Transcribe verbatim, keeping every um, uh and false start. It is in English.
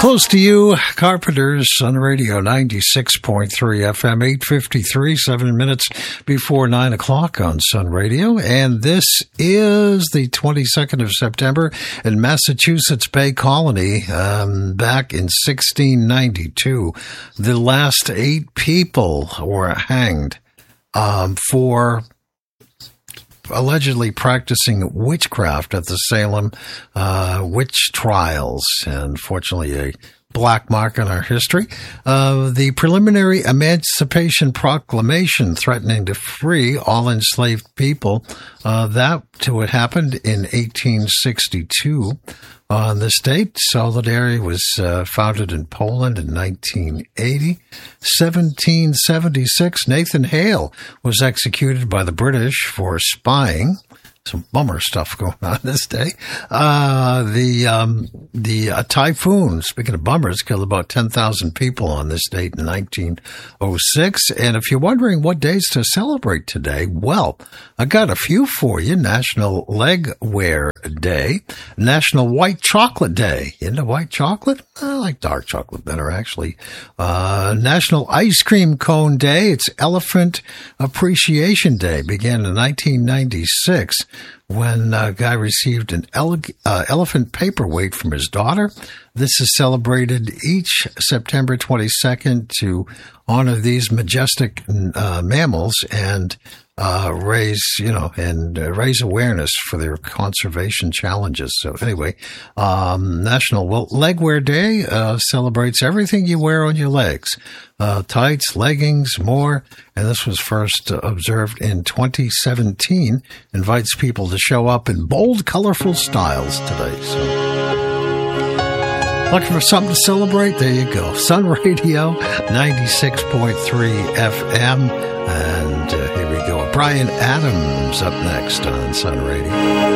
Close to you, Carpenters on radio, ninety-six point three F M, eight fifty-three, seven minutes before nine o'clock on Sun Radio. And this is the twenty-second of September in Massachusetts Bay Colony. Um, back in sixteen ninety-two, the last eight people were hanged um, for allegedly practicing witchcraft at the Salem uh, witch trials. And fortunately, a black mark in our history. Uh, the preliminary Emancipation Proclamation threatening to free all enslaved people. Uh, that what happened in eighteen sixty-two. On this date, Solidarity was uh, founded in Poland in nineteen eighty. seventeen seventy-six, Nathan Hale was executed by the British for spying. Some bummer stuff going on this day. Uh, the um, the uh, typhoon, speaking of bummers, killed about ten thousand people on this date in nineteen oh six. And if you're wondering what days to celebrate today, well, I got a few for you. National Leg Wear Day, National White Chocolate Day. Into white chocolate? I like dark chocolate better, actually. Uh, National Ice Cream Cone Day. It's Elephant Appreciation Day. Began in nineteen ninety-six. When a guy received an ele- uh, elephant paperweight from his daughter. This is celebrated each September twenty-second to honor these majestic uh, mammals and uh, raise, you know, and uh, raise awareness for their conservation challenges. So anyway, um, National Leg Wear Day uh, celebrates everything you wear on your legs. Uh, tights, leggings, more. And this was first uh, observed in twenty seventeen. Invites people to show up in bold, colorful styles today. So, looking for something to celebrate? There you go. Sun Radio, ninety-six point three F M. And uh, here we go. Brian Adams up next on Sun Radio.